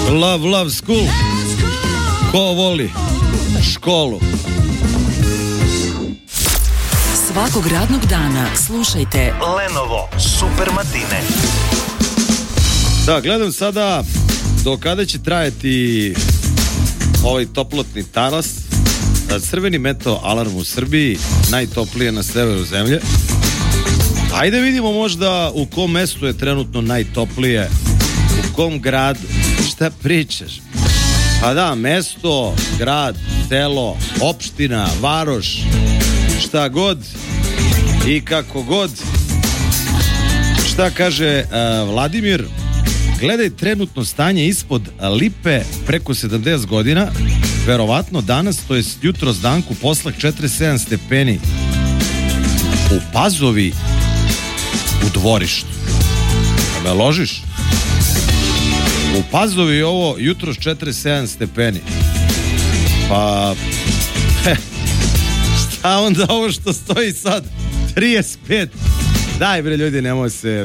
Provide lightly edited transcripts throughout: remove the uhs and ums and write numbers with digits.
Love school. Ko voli školu? Svakog radnog dana slušajte Lenovo Super Matine. Da, gledam sada do kada će trajati ovaj toplotni talas. Crveni meteo alarm u Srbiji, najtoplije na severu zemlje. Ajde vidimo možda u kom mestu je trenutno najtoplije, u kom gradu. Šta pričaš? Pa da, mesto, grad, selo, opština, varoš, šta god i kako god. Šta kaže Vladimir? Gledaj trenutno stanje ispod Lipe preko 70 godina, verovatno danas, to je jutros danku poslak 47 stepeni u Pazovi u dvorištu. A me ložiš? U Pazovi ovo jutros 47 stepeni. Pa šta onda ovo što stoji sad 35? Daj bre ljudi, nemoj se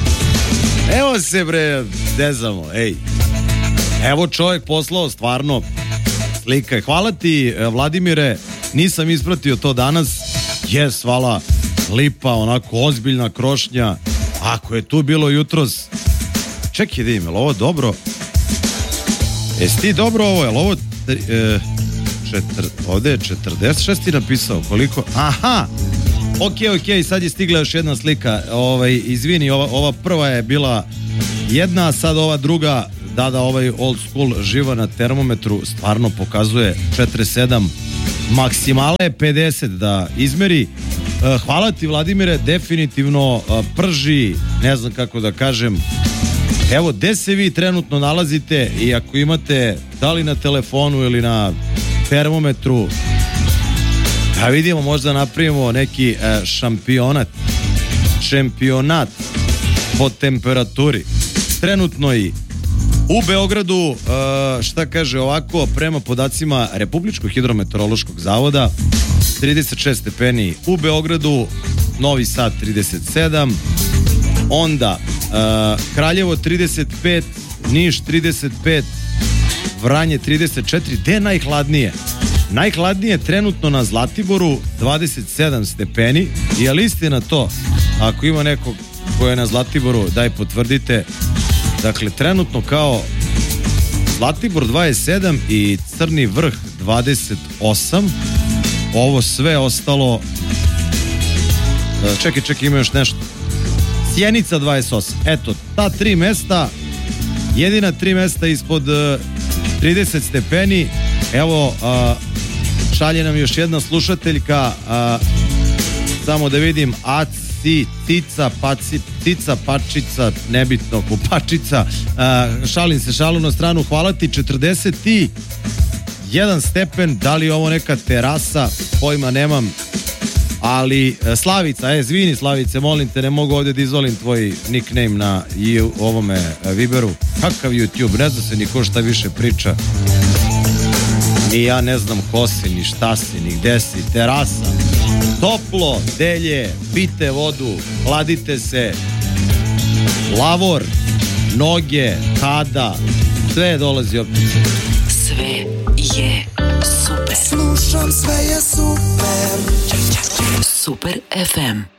bre dezamo, ej. Evo čovjek poslao stvarno slika. Hvala ti Vladimire, nisam ispratio to danas. Jes, hvala, Lipa, onako ozbiljna krošnja. Ako je tu bilo jutros, čekaj da im, je li ovo dobro? Jesi ti dobro ovo, je li ovo ovdje je 46 ti napisao, koliko? Aha, ok, sad je stigla još jedna slika. Izvini, ova prva je bila jedna, a sad ova druga, da ovaj old school živa na termometru stvarno pokazuje 47, maksimale je 50 da izmeri. Hvala ti Vladimire, definitivno prži, ne znam kako da kažem. Evo, gde se vi trenutno nalazite i ako imate da li na telefonu ili na termometru, da vidimo, možda napravimo neki šampionat po temperaturi. Trenutno i u Beogradu, šta kaže ovako, prema podacima Republičkog hidrometeorološkog zavoda, 36 stepeni u Beogradu, Novi Sad 37, onda Kraljevo 35, Niš 35, Vranje 34. Gde je najhladnije? Najhladnije je trenutno na Zlatiboru 27 stepeni. Je li istina to? Ako ima nekog ko je na Zlatiboru, daj potvrdite. Dakle, trenutno kao Zlatibor 27 i Crni Vrh 28. Ovo sve ostalo, čekaj, ima još nešto. Sjenica 28. Eto, ta tri mesta, jedina tri mesta ispod 30 stepeni. Evo, šalje nam još jedna slušateljka, samo da vidim, Tica, Pačica, nebitno, Kupačica, šalim se, šalu na stranu, hvala ti, 41 stepen, da li je ovo neka terasa, pojma nemam, ali Slavica, izvini Slavice, molim te, ne mogu ovdje da izvolim tvoj nickname na ovome Viberu. Kakav YouTube, ne zna se ni ko šta više priča, ni ja ne znam ko si, ni šta si, ni gde si. Terasa, toplo, delje, pite vodu, hladite se, lavor, noge, kada, sve dolazi opet. Sve je super. Slušam, sve je super. Super FM.